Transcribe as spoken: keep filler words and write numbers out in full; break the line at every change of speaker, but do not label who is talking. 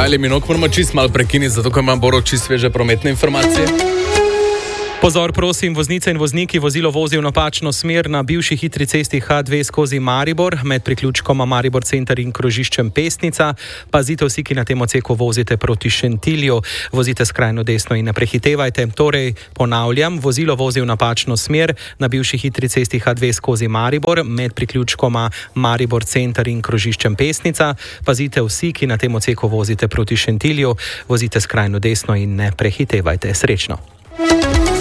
Kajli Minok, moramo čist malo prekiniti, zato ker imam Boro čist sveže prometne informacije.
Pozor, prosim, voznice in vozniki, vozilo vozi v napačno smer na bivši hitri cesti H dve skozi Maribor, med priključkoma Maribor center in krožiščem Pesnica. Pazite vsi, ki na tem odseku vozite proti Šentilju, vozite skrajno desno in ne prehitevajte. Torej, ponavljam, vozilo vozi v napačno smer na bivši hitri cesti H dve skozi Maribor, med priključkoma Maribor center in krožiščem Pesnica. Pazite vsi, ki na tem odseku vozite proti Šentilju, vozite skrajno desno in ne prehitevajte. Srečno!